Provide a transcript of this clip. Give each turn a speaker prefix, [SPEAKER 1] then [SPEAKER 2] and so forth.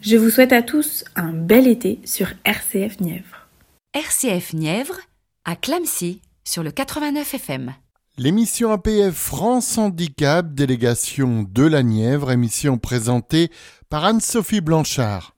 [SPEAKER 1] Je vous souhaite à tous un bel été sur RCF Nièvre.
[SPEAKER 2] RCF Nièvre à Clamecy sur le 89 FM.
[SPEAKER 3] L'émission APF France Handicap, délégation de la Nièvre, émission présentée par Anne-Sophie Blanchard.